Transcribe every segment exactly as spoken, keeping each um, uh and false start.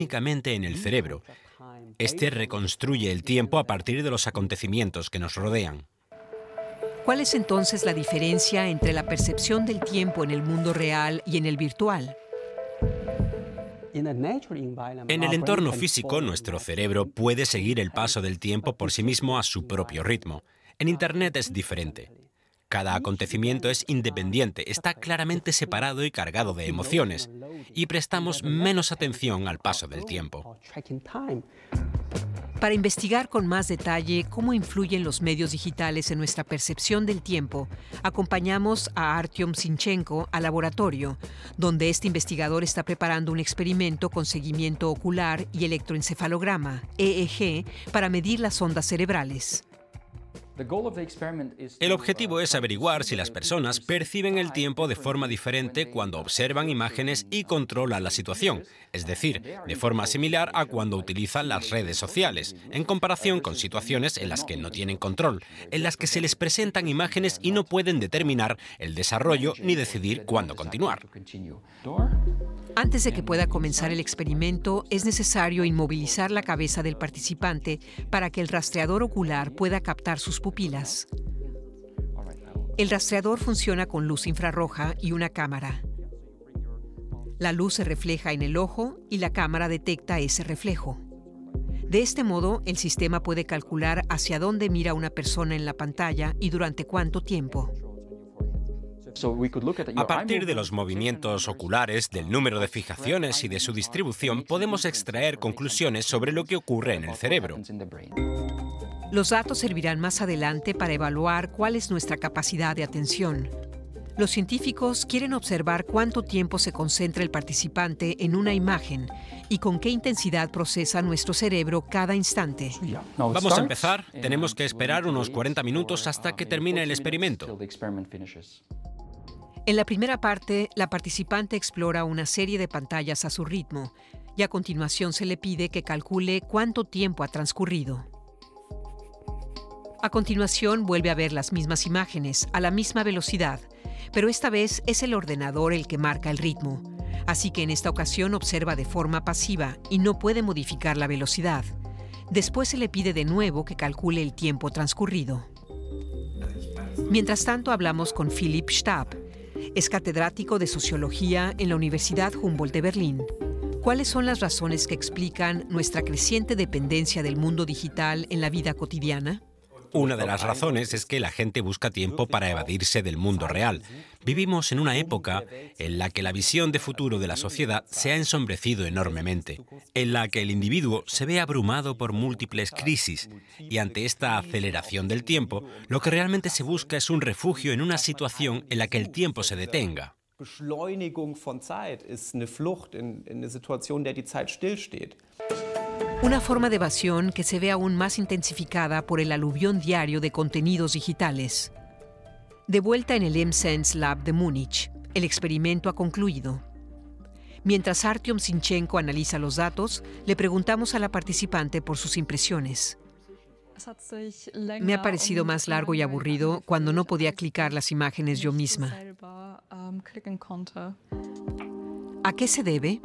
únicamente en el cerebro. Este reconstruye el tiempo a partir de los acontecimientos que nos rodean. ¿Cuál es entonces la diferencia entre la percepción del tiempo en el mundo real y en el virtual? En el entorno físico, nuestro cerebro puede seguir el paso del tiempo por sí mismo a su propio ritmo. En Internet es diferente. Cada acontecimiento es independiente, está claramente separado y cargado de emociones, y prestamos menos atención al paso del tiempo. Para investigar con más detalle cómo influyen los medios digitales en nuestra percepción del tiempo, acompañamos a Artyom Zinchenko al laboratorio, donde este investigador está preparando un experimento con seguimiento ocular y electroencefalograma, E E G, para medir las ondas cerebrales. El objetivo es averiguar si las personas perciben el tiempo de forma diferente cuando observan imágenes y controlan la situación, es decir, de forma similar a cuando utilizan las redes sociales, en comparación con situaciones en las que no tienen control, en las que se les presentan imágenes y no pueden determinar el desarrollo ni decidir cuándo continuar. Antes de que pueda comenzar el experimento, es necesario inmovilizar la cabeza del participante para que el rastreador ocular pueda captar sus pupilas. El rastreador funciona con luz infrarroja y una cámara. La luz se refleja en el ojo y la cámara detecta ese reflejo. De este modo, el sistema puede calcular hacia dónde mira una persona en la pantalla y durante cuánto tiempo. A partir de los movimientos oculares, del número de fijaciones y de su distribución, podemos extraer conclusiones sobre lo que ocurre en el cerebro. Los datos servirán más adelante para evaluar cuál es nuestra capacidad de atención. Los científicos quieren observar cuánto tiempo se concentra el participante en una imagen y con qué intensidad procesa nuestro cerebro cada instante. Vamos a empezar. Tenemos que esperar unos cuarenta minutos hasta que termine el experimento. En la primera parte, la participante explora una serie de pantallas a su ritmo y a continuación se le pide que calcule cuánto tiempo ha transcurrido. A continuación vuelve a ver las mismas imágenes a la misma velocidad, pero esta vez es el ordenador el que marca el ritmo, así que en esta ocasión observa de forma pasiva y no puede modificar la velocidad. Después se le pide de nuevo que calcule el tiempo transcurrido. Mientras tanto hablamos con Philipp Stab. Es catedrático de Sociología en la Universidad Humboldt de Berlín. ¿Cuáles son las razones que explican nuestra creciente dependencia del mundo digital en la vida cotidiana? Una de las razones es que la gente busca tiempo para evadirse del mundo real. Vivimos en una época en la que la visión de futuro de la sociedad se ha ensombrecido enormemente, en la que el individuo se ve abrumado por múltiples crisis, y ante esta aceleración del tiempo, lo que realmente se busca es un refugio en una situación en la que el tiempo se detenga. Beschleunigung von Zeit ist eine Flucht in, in eine Situation, in der die Zeit stillsteht. Una forma de evasión que se ve aún más intensificada por el aluvión diario de contenidos digitales. De vuelta en el M-Sense Lab de Múnich, el experimento ha concluido. Mientras Artyom Zinchenko analiza los datos, le preguntamos a la participante por sus impresiones. Me ha parecido más largo y aburrido cuando no podía clicar las imágenes yo misma. ¿A qué se debe?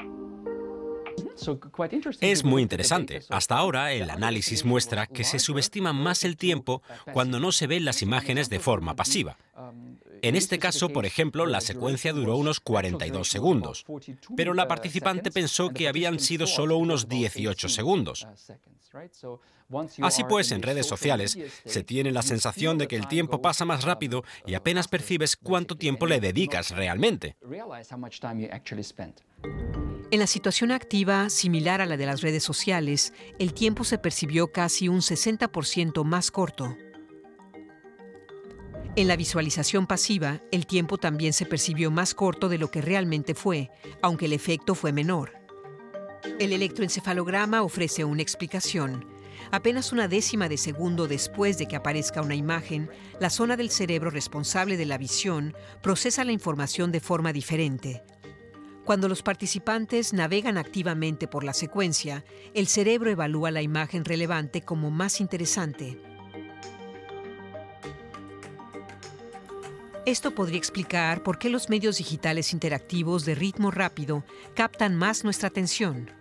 Es muy interesante. Hasta ahora, el análisis muestra que se subestima más el tiempo cuando no se ven las imágenes de forma pasiva. En este caso, por ejemplo, la secuencia duró unos cuarenta y dos segundos, pero la participante pensó que habían sido solo unos dieciocho segundos. Así pues, en redes sociales se tiene la sensación de que el tiempo pasa más rápido y apenas percibes cuánto tiempo le dedicas realmente. En la situación activa, similar a la de las redes sociales, el tiempo se percibió casi un sesenta por ciento más corto. En la visualización pasiva, el tiempo también se percibió más corto de lo que realmente fue, aunque el efecto fue menor. El electroencefalograma ofrece una explicación. Apenas una décima de segundo después de que aparezca una imagen, la zona del cerebro responsable de la visión procesa la información de forma diferente. Cuando los participantes navegan activamente por la secuencia, el cerebro evalúa la imagen relevante como más interesante. Esto podría explicar por qué los medios digitales interactivos de ritmo rápido captan más nuestra atención.